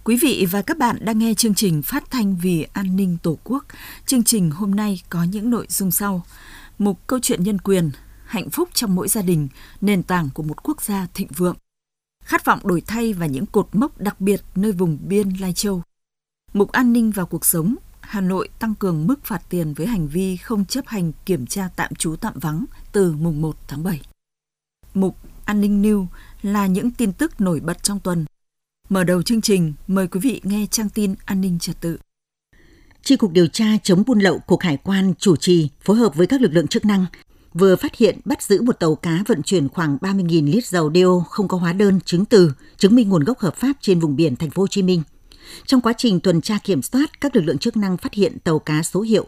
Quý vị và các bạn đang nghe chương trình Phát thanh vì an ninh Tổ quốc. Chương trình hôm nay có những nội dung sau. Mục câu chuyện nhân quyền, hạnh phúc trong mỗi gia đình, nền tảng của một quốc gia thịnh vượng. Khát vọng đổi thay và những cột mốc đặc biệt nơi vùng biên Lai Châu. Mục an ninh và cuộc sống, Hà Nội tăng cường mức phạt tiền với hành vi không chấp hành kiểm tra tạm trú tạm vắng từ mùng 1 tháng 7. Mục an ninh News là những tin tức nổi bật trong tuần. Mở đầu chương trình, mời quý vị nghe trang tin an ninh trật tự. Chi cục điều tra chống buôn lậu Cục Hải quan chủ trì phối hợp với các lực lượng chức năng vừa phát hiện bắt giữ một tàu cá vận chuyển khoảng 30.000 lít dầu đeo không có hóa đơn chứng từ, chứng minh nguồn gốc hợp pháp trên vùng biển Thành phố Hồ Chí Minh. Trong quá trình tuần tra kiểm soát, các lực lượng chức năng phát hiện tàu cá số hiệu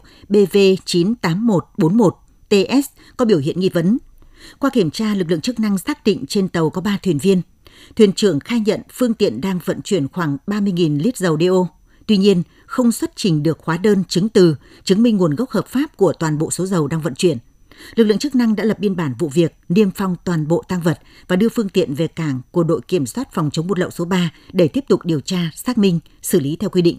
BV98141TS có biểu hiện nghi vấn. Qua kiểm tra, lực lượng chức năng xác định trên tàu có 3 thuyền viên. Thuyền trưởng khai nhận phương tiện đang vận chuyển khoảng 30.000 lít dầu đeo. Tuy nhiên, không xuất trình được hóa đơn chứng từ, chứng minh nguồn gốc hợp pháp của toàn bộ số dầu đang vận chuyển. Lực lượng chức năng đã lập biên bản vụ việc, niêm phong toàn bộ tang vật và đưa phương tiện về cảng của đội kiểm soát phòng chống buôn lậu số 3 để tiếp tục điều tra, xác minh, xử lý theo quy định.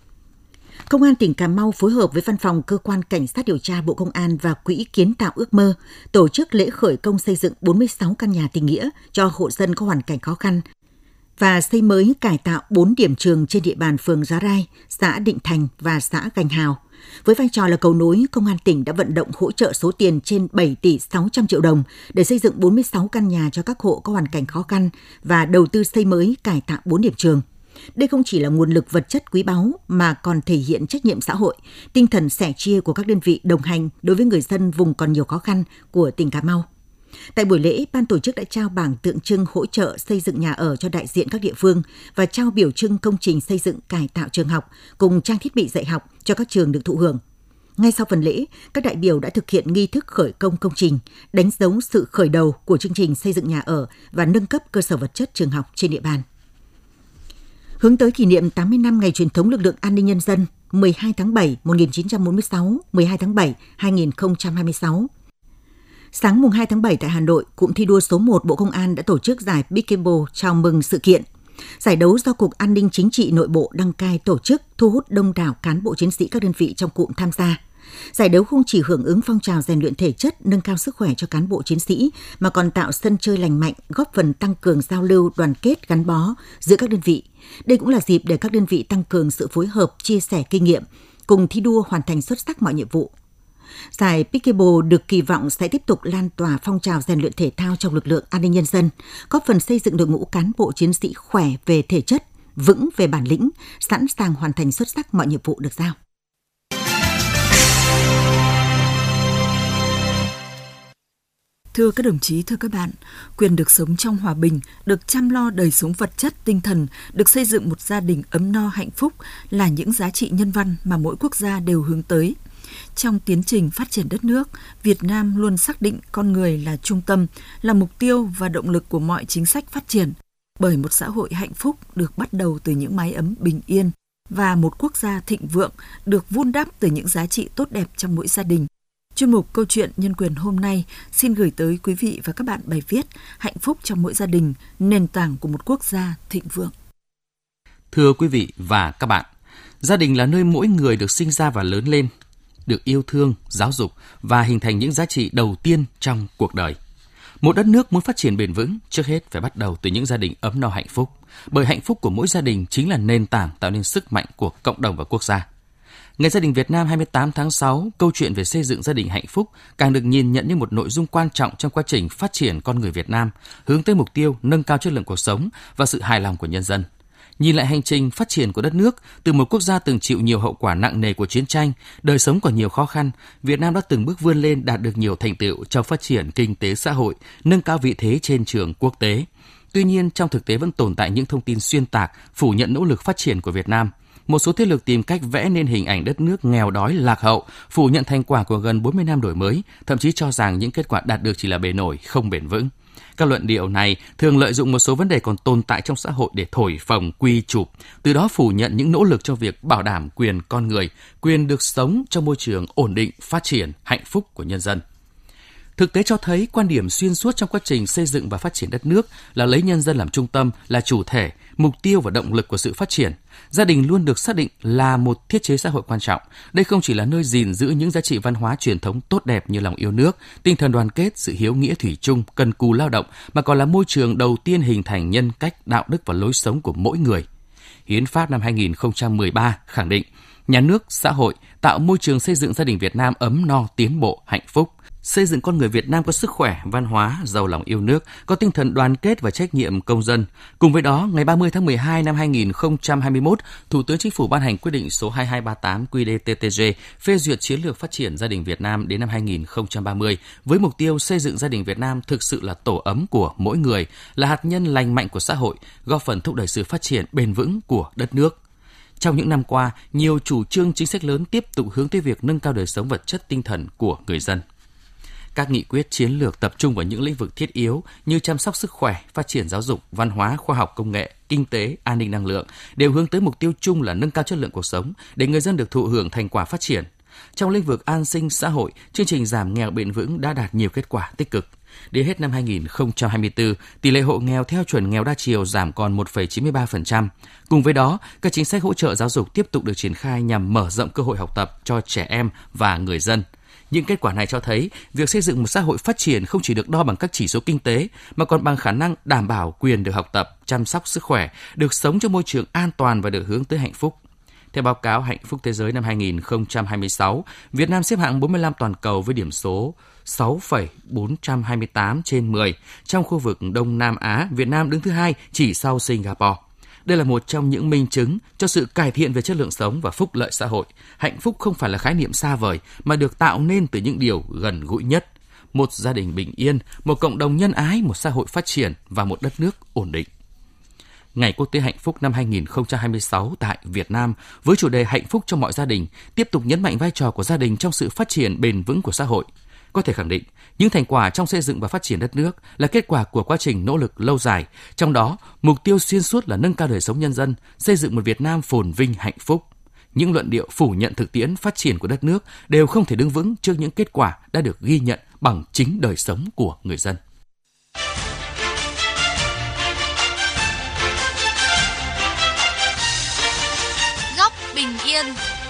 Công an tỉnh Cà Mau phối hợp với Văn phòng Cơ quan Cảnh sát điều tra Bộ Công an và Quỹ Kiến tạo ước mơ tổ chức lễ khởi công xây dựng 46 căn nhà tình nghĩa cho hộ dân có hoàn cảnh khó khăn và xây mới cải tạo 4 điểm trường trên địa bàn phường Giá Rai, xã Định Thành và xã Gành Hào. Với vai trò là cầu nối, Công an tỉnh đã vận động hỗ trợ số tiền trên 7 tỷ 600 triệu đồng để xây dựng 46 căn nhà cho các hộ có hoàn cảnh khó khăn và đầu tư xây mới cải tạo 4 điểm trường. Đây không chỉ là nguồn lực vật chất quý báu mà còn thể hiện trách nhiệm xã hội, tinh thần sẻ chia của các đơn vị đồng hành đối với người dân vùng còn nhiều khó khăn của tỉnh Cà Mau. Tại buổi lễ, ban tổ chức đã trao bảng tượng trưng hỗ trợ xây dựng nhà ở cho đại diện các địa phương và trao biểu trưng công trình xây dựng cải tạo trường học cùng trang thiết bị dạy học cho các trường được thụ hưởng. Ngay sau phần lễ, các đại biểu đã thực hiện nghi thức khởi công công trình, đánh dấu sự khởi đầu của chương trình xây dựng nhà ở và nâng cấp cơ sở vật chất trường học trên địa bàn. Hướng tới kỷ niệm 80 năm ngày truyền thống lực lượng an ninh nhân dân 12 tháng 7 1946, 12 tháng 7 2026. Sáng mùng 2 tháng 7 tại Hà Nội, cụm thi đua số 1 Bộ Công an đã tổ chức giải Pickleball chào mừng sự kiện. Giải đấu do Cục An ninh Chính trị Nội bộ đăng cai tổ chức, thu hút đông đảo cán bộ chiến sĩ các đơn vị trong cụm tham gia. Giải đấu không chỉ hưởng ứng phong trào rèn luyện thể chất, nâng cao sức khỏe cho cán bộ chiến sĩ, mà còn tạo sân chơi lành mạnh, góp phần tăng cường giao lưu, đoàn kết, gắn bó giữa các đơn vị. Đây cũng là dịp để các đơn vị tăng cường sự phối hợp, chia sẻ kinh nghiệm, cùng thi đua hoàn thành xuất sắc mọi nhiệm vụ. Giải Pickleball được kỳ vọng sẽ tiếp tục lan tỏa phong trào rèn luyện thể thao trong lực lượng an ninh nhân dân, góp phần xây dựng đội ngũ cán bộ chiến sĩ khỏe về thể chất, vững về bản lĩnh, sẵn sàng hoàn thành xuất sắc mọi nhiệm vụ được giao. Thưa các đồng chí, thưa các bạn, quyền được sống trong hòa bình, được chăm lo đời sống vật chất, tinh thần, được xây dựng một gia đình ấm no hạnh phúc là những giá trị nhân văn mà mỗi quốc gia đều hướng tới. Trong tiến trình phát triển đất nước, Việt Nam luôn xác định con người là trung tâm, là mục tiêu và động lực của mọi chính sách phát triển, bởi một xã hội hạnh phúc được bắt đầu từ những mái ấm bình yên và một quốc gia thịnh vượng được vun đắp từ những giá trị tốt đẹp trong mỗi gia đình. Chuyên mục Câu chuyện nhân quyền hôm nay xin gửi tới quý vị và các bạn bài viết Hạnh phúc trong mỗi gia đình, nền tảng của một quốc gia thịnh vượng. Thưa quý vị và các bạn, gia đình là nơi mỗi người được sinh ra và lớn lên, được yêu thương, giáo dục và hình thành những giá trị đầu tiên trong cuộc đời. Một đất nước muốn phát triển bền vững, trước hết phải bắt đầu từ những gia đình ấm no hạnh phúc, bởi hạnh phúc của mỗi gia đình chính là nền tảng tạo nên sức mạnh của cộng đồng và quốc gia. Ngày Gia đình Việt Nam 28 tháng 6, câu chuyện về xây dựng gia đình hạnh phúc càng được nhìn nhận như một nội dung quan trọng trong quá trình phát triển con người Việt Nam, hướng tới mục tiêu nâng cao chất lượng cuộc sống và sự hài lòng của nhân dân. Nhìn lại hành trình phát triển của đất nước, từ một quốc gia từng chịu nhiều hậu quả nặng nề của chiến tranh, đời sống còn nhiều khó khăn, Việt Nam đã từng bước vươn lên đạt được nhiều thành tựu trong phát triển kinh tế xã hội, nâng cao vị thế trên trường quốc tế. Tuy nhiên, trong thực tế vẫn tồn tại những thông tin xuyên tạc, phủ nhận nỗ lực phát triển của Việt Nam. Một số thế lực tìm cách vẽ nên hình ảnh đất nước nghèo đói, lạc hậu, phủ nhận thành quả của gần 40 năm đổi mới, thậm chí cho rằng những kết quả đạt được chỉ là bề nổi, không bền vững. Các luận điệu này thường lợi dụng một số vấn đề còn tồn tại trong xã hội để thổi phồng quy chụp, từ đó phủ nhận những nỗ lực cho việc bảo đảm quyền con người, quyền được sống trong môi trường ổn định, phát triển, hạnh phúc của nhân dân. Thực tế cho thấy quan điểm xuyên suốt trong quá trình xây dựng và phát triển đất nước là lấy nhân dân làm trung tâm, là chủ thể, mục tiêu và động lực của sự phát triển. Gia đình luôn được xác định là một thiết chế xã hội quan trọng. Đây không chỉ là nơi gìn giữ những giá trị văn hóa truyền thống tốt đẹp như lòng yêu nước, tinh thần đoàn kết, sự hiếu nghĩa thủy chung, cần cù lao động, mà còn là môi trường đầu tiên hình thành nhân cách, đạo đức và lối sống của mỗi người. Hiến pháp năm 2013 khẳng định, nhà nước, xã hội tạo môi trường xây dựng gia đình Việt Nam ấm no, tiến bộ, hạnh phúc, xây dựng con người Việt Nam có sức khỏe, văn hóa, giàu lòng yêu nước, có tinh thần đoàn kết và trách nhiệm công dân. Cùng với đó, ngày 30 tháng 12 năm 2021, Thủ tướng Chính phủ ban hành quyết định số 2238 QĐ-TTG phê duyệt chiến lược phát triển gia đình Việt Nam đến năm 2030 với mục tiêu xây dựng gia đình Việt Nam thực sự là tổ ấm của mỗi người, là hạt nhân lành mạnh của xã hội, góp phần thúc đẩy sự phát triển bền vững của đất nước. Trong những năm qua, nhiều chủ trương chính sách lớn tiếp tục hướng tới việc nâng cao đời sống vật chất tinh thần của người dân. Các nghị quyết chiến lược tập trung vào những lĩnh vực thiết yếu như chăm sóc sức khỏe, phát triển giáo dục, văn hóa, khoa học công nghệ, kinh tế, an ninh năng lượng đều hướng tới mục tiêu chung là nâng cao chất lượng cuộc sống để người dân được thụ hưởng thành quả phát triển. Trong lĩnh vực an sinh xã hội, chương trình giảm nghèo bền vững đã đạt nhiều kết quả tích cực. Đến hết năm 2024, tỷ lệ hộ nghèo theo chuẩn nghèo đa chiều giảm còn 1,93%. Cùng với đó, các chính sách hỗ trợ giáo dục tiếp tục được triển khai nhằm mở rộng cơ hội học tập cho trẻ em và người dân. Những kết quả này cho thấy, việc xây dựng một xã hội phát triển không chỉ được đo bằng các chỉ số kinh tế, mà còn bằng khả năng đảm bảo quyền được học tập, chăm sóc sức khỏe, được sống trong môi trường an toàn và được hướng tới hạnh phúc. Theo báo cáo Hạnh phúc Thế giới năm 2026, Việt Nam xếp hạng 45 toàn cầu với điểm số 6,428 trên 10. Trong khu vực Đông Nam Á, Việt Nam đứng thứ 2 chỉ sau Singapore. Đây là một trong những minh chứng cho sự cải thiện về chất lượng sống và phúc lợi xã hội. Hạnh phúc không phải là khái niệm xa vời mà được tạo nên từ những điều gần gũi nhất. Một gia đình bình yên, một cộng đồng nhân ái, một xã hội phát triển và một đất nước ổn định. Ngày Quốc tế Hạnh phúc năm 2026 tại Việt Nam với chủ đề Hạnh phúc trong mọi gia đình tiếp tục nhấn mạnh vai trò của gia đình trong sự phát triển bền vững của xã hội. Có thể khẳng định, những thành quả trong xây dựng và phát triển đất nước là kết quả của quá trình nỗ lực lâu dài, trong đó mục tiêu xuyên suốt là nâng cao đời sống nhân dân, xây dựng một Việt Nam phồn vinh hạnh phúc. Những luận điệu phủ nhận thực tiễn phát triển của đất nước đều không thể đứng vững trước những kết quả đã được ghi nhận bằng chính đời sống của người dân. Góc bình yên.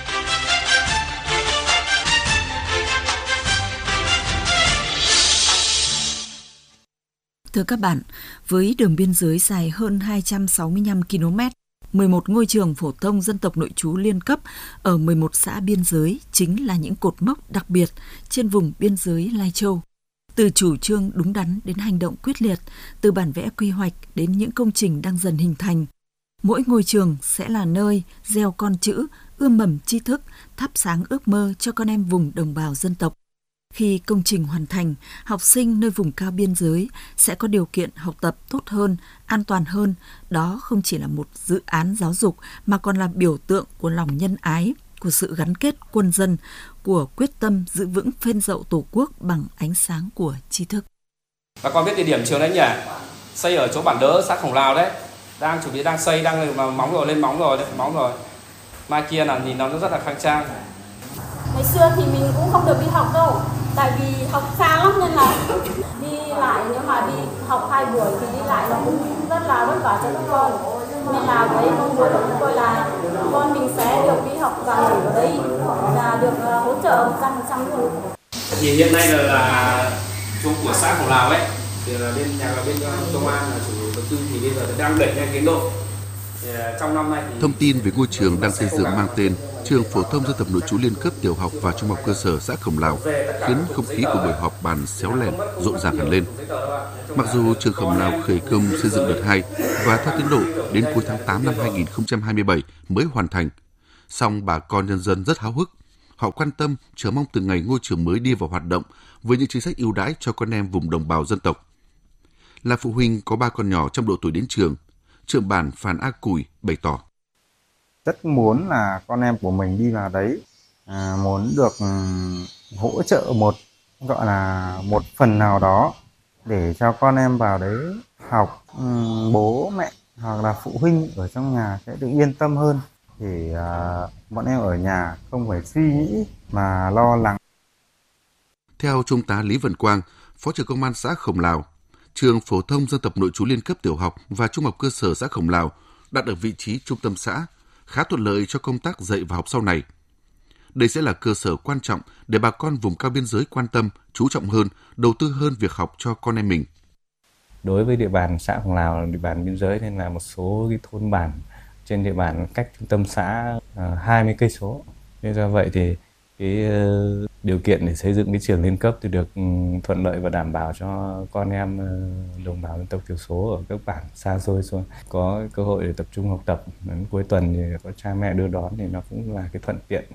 Thưa các bạn, với đường biên giới dài hơn 265 km, 11 ngôi trường phổ thông dân tộc nội trú liên cấp ở 11 xã biên giới chính là những cột mốc đặc biệt trên vùng biên giới Lai Châu. Từ chủ trương đúng đắn đến hành động quyết liệt, từ bản vẽ quy hoạch đến những công trình đang dần hình thành, mỗi ngôi trường sẽ là nơi gieo con chữ, ươm mầm tri thức, thắp sáng ước mơ cho con em vùng đồng bào dân tộc. Khi công trình hoàn thành, học sinh nơi vùng cao biên giới sẽ có điều kiện học tập tốt hơn, an toàn hơn. Đó không chỉ là một dự án giáo dục mà còn là biểu tượng của lòng nhân ái, của sự gắn kết quân dân, của quyết tâm giữ vững phên dậu Tổ quốc bằng ánh sáng của tri thức. Bà con biết địa điểm trường đấy nhỉ? Xây ở chỗ Bản Đỡ, xã Khổng Lào đấy. Đang xây, đang lên móng rồi. Mai kia là nhìn nó rất là khang trang. Ngày xưa thì mình cũng không được đi học đâu, tại vì học xa lắm nên là đi lại, nếu mà đi học 2 buổi thì đi lại nó cũng rất là vất vả cho các con. Nên là với mong muốn của chúng tôi là con mình sẽ được đi học và nghỉ ở đây và được hỗ trợ 100% luôn. Thì hiện nay là chỗ của xã Khổng Lào ấy, thì là bên công an là chủ đầu tư thì bây giờ đang đẩy nhanh tiến độ. Trong năm nay thì... Thông tin về ngôi trường đang xây dựng mang tên Trường Phổ thông Dân tộc Nội trú Liên cấp tiểu học và trung học cơ sở xã Khổng Lào khiến không khí của buổi họp bàn xéo lẻn rộn ràng hẳn lên. Mặc dù trường Khổng Lào khởi công xây dựng đợt 2 và theo tiến độ đến cuối tháng 8 năm 2027 mới hoàn thành, song bà con nhân dân rất háo hức. Họ quan tâm, chờ mong từng ngày ngôi trường mới đi vào hoạt động với những chính sách ưu đãi cho con em vùng đồng bào dân tộc. Là phụ huynh có 3 con nhỏ trong độ tuổi đến trường, trưởng bản Phan A Cùi bày tỏ. Rất muốn là con em của mình đi vào đấy, muốn được hỗ trợ một phần nào đó để cho con em vào đấy học, bố mẹ hoặc là phụ huynh ở trong nhà sẽ được yên tâm hơn để bọn em ở nhà không phải suy nghĩ mà lo lắng. Theo Trung tá Lý Văn Quang, Phó trưởng Công an xã Khổng Lào, trường phổ thông dân tộc nội trú liên cấp tiểu học và trung học cơ sở xã Khổng Lào đặt ở vị trí trung tâm xã, khá thuận lợi cho công tác dạy và học sau này. Đây sẽ là cơ sở quan trọng để bà con vùng cao biên giới quan tâm, chú trọng hơn, đầu tư hơn việc học cho con em mình. Đối với địa bàn xã Khổng Lào là địa bàn biên giới nên là một số cái thôn bản trên địa bàn cách trung tâm xã 20 cây số. Nên do vậy thì cái điều kiện để xây dựng cái trường liên cấp thì được thuận lợi và đảm bảo cho con em đồng bào dân tộc thiểu số ở các bản xa xôi xuống có cơ hội để tập trung học tập. Đến cuối tuần thì có cha mẹ đưa đón thì nó cũng là cái thuận tiện.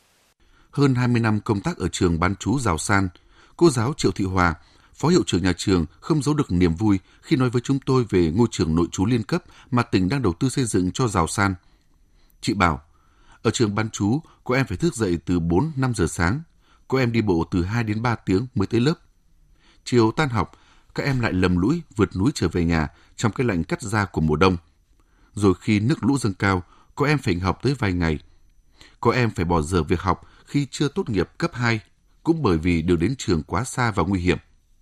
Hơn 20 năm công tác ở trường bán trú Giào San, cô giáo Triệu Thị Hòa, Phó hiệu trưởng nhà trường không giấu được niềm vui khi nói với chúng tôi về ngôi trường nội trú liên cấp mà tỉnh đang đầu tư xây dựng cho Giào San. Chị bảo, ở trường bán trú, cô em phải thức dậy từ 4-5 giờ sáng, cô em đi bộ từ 2 đến 3 tiếng mới tới lớp. Chiều tan học, các em lại lầm lũi vượt núi trở về nhà trong cái lạnh cắt da của mùa đông. Rồi khi nước lũ dâng cao, cô em phải nghỉ học tới vài ngày. Cô em phải bỏ dở việc học khi chưa tốt nghiệp cấp 2, cũng bởi vì đường đến trường quá xa và nguy hiểm.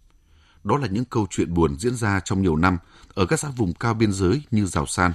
Đó là những câu chuyện buồn diễn ra trong nhiều năm ở các xã vùng cao biên giới như Giào San.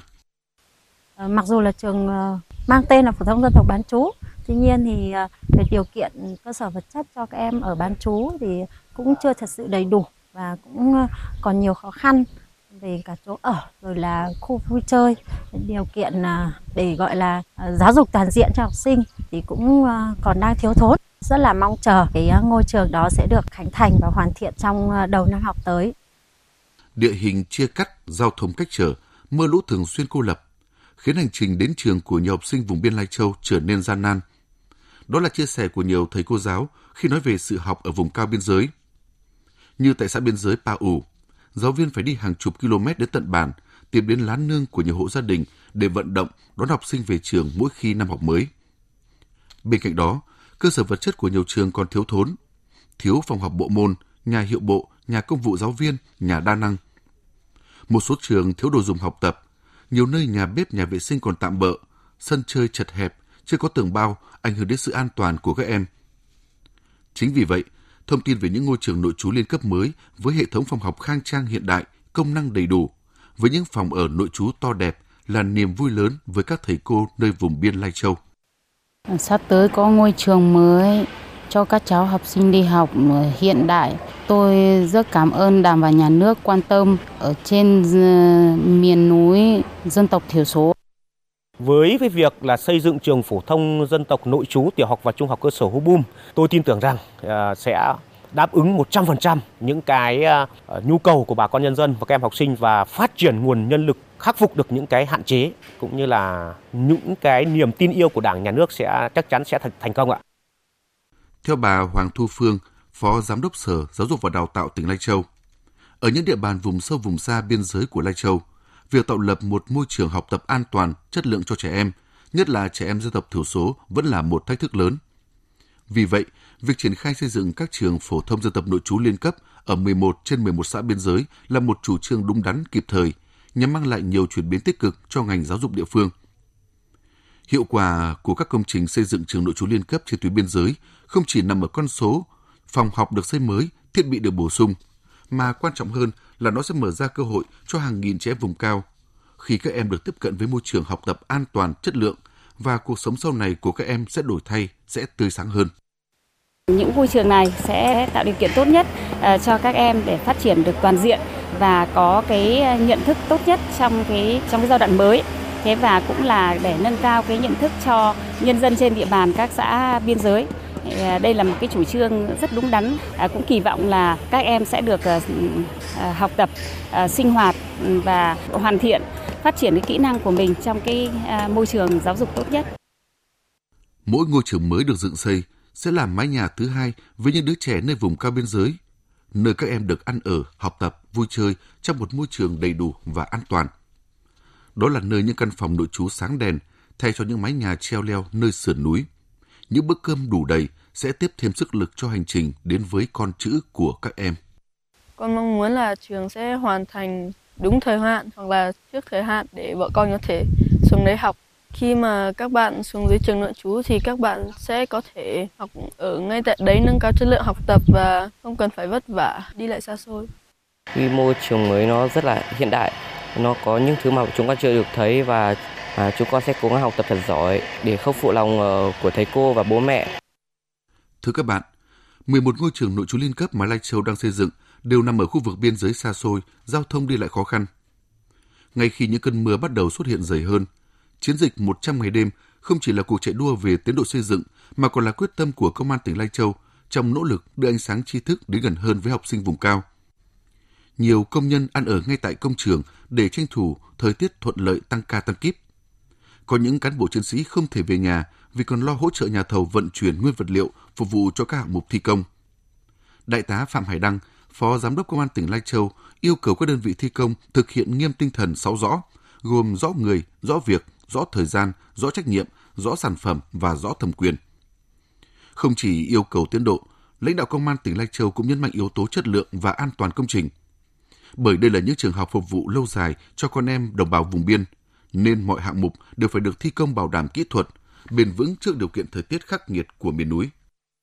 Mặc dù là trường mang tên là phổ thông dân tộc bán trú, tuy nhiên thì về điều kiện cơ sở vật chất cho các em ở bán trú thì cũng chưa thật sự đầy đủ và cũng còn nhiều khó khăn về cả chỗ ở rồi là khu vui chơi, điều kiện để gọi là giáo dục toàn diện cho học sinh thì cũng còn đang thiếu thốn. Rất là mong chờ cái ngôi trường đó sẽ được khánh thành và hoàn thiện trong đầu năm học tới. Địa hình chia cắt, giao thông cách trở, mưa lũ thường xuyên cô lập, khiến hành trình đến trường của nhiều học sinh vùng biên Lai Châu trở nên gian nan. Đó là chia sẻ của nhiều thầy cô giáo khi nói về sự học ở vùng cao biên giới. Như tại xã biên giới Pa U, giáo viên phải đi hàng chục km đến tận bản, tìm đến lán nương của nhiều hộ gia đình để vận động đón học sinh về trường mỗi khi năm học mới. Bên cạnh đó, cơ sở vật chất của nhiều trường còn thiếu thốn, thiếu phòng học bộ môn, nhà hiệu bộ, nhà công vụ giáo viên, nhà đa năng. Một số trường thiếu đồ dùng học tập, nhiều nơi nhà bếp, nhà vệ sinh còn tạm bợ, sân chơi chật hẹp, chưa có tường bao, ảnh hưởng đến sự an toàn của các em. Chính vì vậy, thông tin về những ngôi trường nội trú liên cấp mới với hệ thống phòng học khang trang hiện đại, công năng đầy đủ, với những phòng ở nội trú to đẹp là niềm vui lớn với các thầy cô nơi vùng biên Lai Châu. Sắp tới có ngôi trường mới cho các cháu học sinh đi học hiện đại. Tôi rất cảm ơn Đảng và Nhà nước quan tâm ở trên miền núi dân tộc thiểu số. Với cái việc là xây dựng trường phổ thông dân tộc nội trú tiểu học và trung học cơ sở Hố Bum, tôi tin tưởng rằng sẽ đáp ứng 100% những cái nhu cầu của bà con nhân dân và các em học sinh và phát triển nguồn nhân lực, khắc phục được những cái hạn chế cũng như là những cái niềm tin yêu của Đảng, Nhà nước sẽ chắc chắn sẽ thành công ạ. Theo bà Hoàng Thu Phương, Phó Giám đốc Sở Giáo dục và Đào tạo tỉnh Lai Châu, ở những địa bàn vùng sâu vùng xa biên giới của Lai Châu, việc tạo lập một môi trường học tập an toàn, chất lượng cho trẻ em, nhất là trẻ em dân tộc thiểu số vẫn là một thách thức lớn. Vì vậy, việc triển khai xây dựng các trường phổ thông dân tộc nội trú liên cấp ở 11 trên 11 xã biên giới là một chủ trương đúng đắn, kịp thời, nhằm mang lại nhiều chuyển biến tích cực cho ngành giáo dục địa phương. Hiệu quả của các công trình xây dựng trường nội trú liên cấp trên tuyến biên giới không chỉ nằm ở con số phòng học được xây mới, thiết bị được bổ sung, mà quan trọng hơn là nó sẽ mở ra cơ hội cho hàng nghìn trẻ em vùng cao. Khi các em được tiếp cận với môi trường học tập an toàn, chất lượng và cuộc sống sau này của các em sẽ đổi thay, sẽ tươi sáng hơn. Những ngôi trường này sẽ tạo điều kiện tốt nhất cho các em để phát triển được toàn diện và có cái nhận thức tốt nhất trong cái giai đoạn mới. Thế và cũng là để nâng cao cái nhận thức cho nhân dân trên địa bàn các xã biên giới. Đây là một cái chủ trương rất đúng đắn, cũng kỳ vọng là các em sẽ được học tập, sinh hoạt và hoàn thiện, phát triển cái kỹ năng của mình trong cái môi trường giáo dục tốt nhất. Mỗi ngôi trường mới được dựng xây sẽ là mái nhà thứ hai với những đứa trẻ nơi vùng cao biên giới, nơi các em được ăn ở, học tập, vui chơi trong một môi trường đầy đủ và an toàn. Đó là nơi những căn phòng nội trú sáng đèn thay cho những mái nhà treo leo nơi sườn núi. Những bữa cơm đủ đầy sẽ tiếp thêm sức lực cho hành trình đến với con chữ của các em. Con mong muốn là trường sẽ hoàn thành đúng thời hạn hoặc là trước thời hạn để vợ con có thể xuống đấy học Khi mà các bạn xuống dưới trường nội trú thì các bạn sẽ có thể học ở ngay tại đấy, nâng cao chất lượng học tập và không cần phải vất vả đi lại xa xôi. Quy mô trường mới nó rất là hiện đại, nó có những thứ mà chúng con chưa được thấy và chúng con sẽ cố gắng học tập thật giỏi để không phụ lòng của thầy cô và bố mẹ. Thưa các bạn, 11 ngôi trường nội trú liên cấp mà Lai Châu đang xây dựng đều nằm ở khu vực biên giới xa xôi, giao thông đi lại khó khăn. Ngay khi những cơn mưa bắt đầu xuất hiện dày hơn, chiến dịch 100 ngày đêm không chỉ là cuộc chạy đua về tiến độ xây dựng mà còn là quyết tâm của Công an tỉnh Lai Châu trong nỗ lực đưa ánh sáng tri thức đến gần hơn với học sinh vùng cao. Nhiều công nhân ăn ở ngay tại công trường để tranh thủ thời tiết thuận lợi tăng ca tăng kíp. Có những cán bộ chiến sĩ không thể về nhà vì còn lo hỗ trợ nhà thầu vận chuyển nguyên vật liệu phục vụ cho các hạng mục thi công. Đại tá Phạm Hải Đăng, Phó Giám đốc Công an tỉnh Lai Châu yêu cầu các đơn vị thi công thực hiện nghiêm tinh thần 6 rõ, gồm rõ người, rõ việc, rõ thời gian, rõ trách nhiệm, rõ sản phẩm và rõ thẩm quyền. Không chỉ yêu cầu tiến độ, lãnh đạo Công an tỉnh Lai Châu cũng nhấn mạnh yếu tố chất lượng và an toàn công trình. Bởi đây là những trường học phục vụ lâu dài cho con em đồng bào vùng biên, nên mọi hạng mục đều phải được thi công bảo đảm kỹ thuật, bền vững trước điều kiện thời tiết khắc nghiệt của miền núi.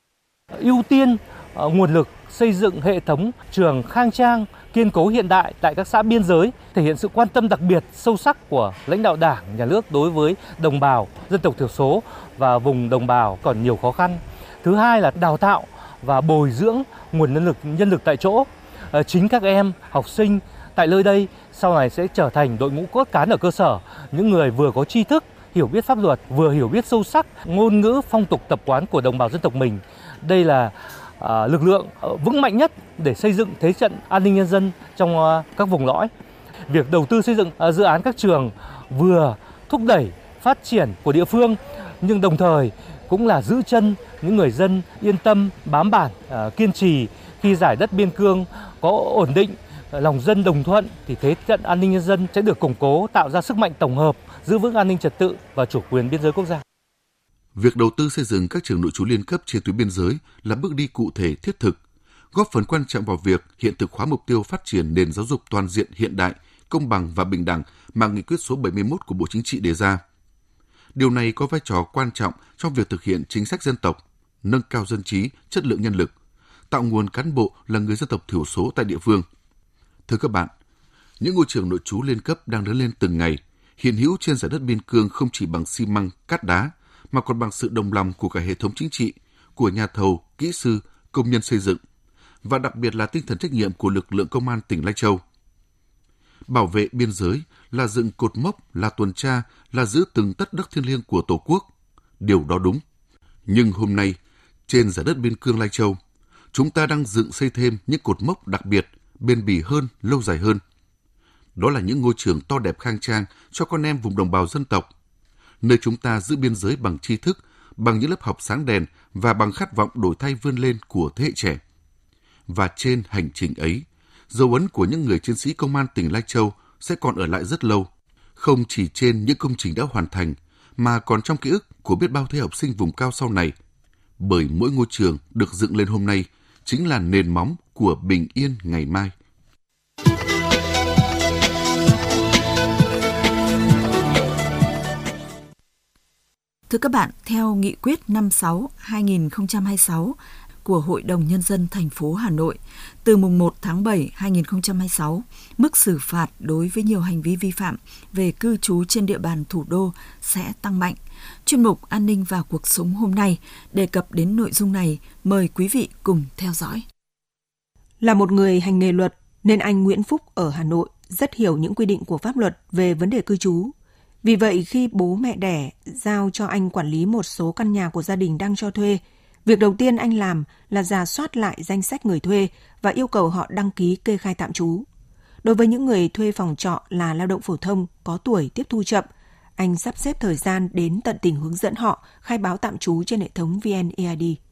Ưu tiên nguồn lực xây dựng hệ thống trường khang trang, kiên cố hiện đại tại các xã biên giới, thể hiện sự quan tâm đặc biệt sâu sắc của lãnh đạo Đảng, Nhà nước đối với đồng bào dân tộc thiểu số và vùng đồng bào còn nhiều khó khăn. Thứ hai là đào tạo và bồi dưỡng nguồn nhân lực tại chỗ. Chính các em học sinh tại nơi đây sau này sẽ trở thành đội ngũ cốt cán ở cơ sở, những người vừa có tri thức, hiểu biết pháp luật, vừa hiểu biết sâu sắc ngôn ngữ, phong tục tập quán của đồng bào dân tộc mình. Đây là lực lượng vững mạnh nhất để xây dựng thế trận an ninh nhân dân trong các vùng lõi. Việc đầu tư xây dựng dự án các trường vừa thúc đẩy phát triển của địa phương, nhưng đồng thời cũng là giữ chân những người dân yên tâm, bám bản, kiên trì. Khi giải đất biên cương có ổn định, lòng dân đồng thuận thì thế trận an ninh nhân dân sẽ được củng cố, tạo ra sức mạnh tổng hợp, giữ vững an ninh trật tự và chủ quyền biên giới quốc gia. Việc đầu tư xây dựng các trường nội trú liên cấp trên tuyến biên giới là bước đi cụ thể thiết thực, góp phần quan trọng vào việc hiện thực hóa mục tiêu phát triển nền giáo dục toàn diện hiện đại, công bằng và bình đẳng mà nghị quyết số 71 của Bộ Chính trị đề ra. Điều này có vai trò quan trọng trong việc thực hiện chính sách dân tộc, nâng cao dân trí, chất lượng nhân lực, tạo nguồn cán bộ là người dân tộc thiểu số tại địa phương. Thưa các bạn, những ngôi trường nội trú liên cấp đang lớn lên từng ngày, hiện hữu trên giải đất biên cương không chỉ bằng xi măng, cát đá, mà còn bằng sự đồng lòng của cả hệ thống chính trị, của nhà thầu, kỹ sư, công nhân xây dựng, và đặc biệt là tinh thần trách nhiệm của lực lượng công an tỉnh Lai Châu. Bảo vệ biên giới là dựng cột mốc, là tuần tra, là giữ từng tấc đất thiêng liêng của Tổ quốc. Điều đó đúng. Nhưng hôm nay, trên giải đất biên cương Lai Châu, chúng ta đang dựng xây thêm những cột mốc đặc biệt, bền bỉ hơn, lâu dài hơn. Đó là những ngôi trường to đẹp khang trang cho con em vùng đồng bào dân tộc, nơi chúng ta giữ biên giới bằng tri thức, bằng những lớp học sáng đèn và bằng khát vọng đổi thay vươn lên của thế hệ trẻ. Và trên hành trình ấy, dấu ấn của những người chiến sĩ công an tỉnh Lai Châu sẽ còn ở lại rất lâu, không chỉ trên những công trình đã hoàn thành, mà còn trong ký ức của biết bao thế học sinh vùng cao sau này. Bởi mỗi ngôi trường được dựng lên hôm nay chính là nền móng của bình yên ngày mai. Thưa các bạn, theo nghị quyết 56/2026 của Hội đồng Nhân dân thành phố Hà Nội, từ mùng 1 tháng 7 2026, mức xử phạt đối với nhiều hành vi vi phạm về cư trú trên địa bàn thủ đô sẽ tăng mạnh. Chuyên mục An ninh và cuộc sống hôm nay đề cập đến nội dung này, mời quý vị cùng theo dõi. Là một người hành nghề luật, nên anh Nguyễn Phúc ở Hà Nội rất hiểu những quy định của pháp luật về vấn đề cư trú. Vì vậy, khi bố mẹ đẻ giao cho anh quản lý một số căn nhà của gia đình đang cho thuê, việc đầu tiên anh làm là rà soát lại danh sách người thuê và yêu cầu họ đăng ký kê khai tạm trú. Đối với những người thuê phòng trọ là lao động phổ thông có tuổi tiếp thu chậm, anh sắp xếp thời gian đến tận tình hướng dẫn họ khai báo tạm trú trên hệ thống VNeID.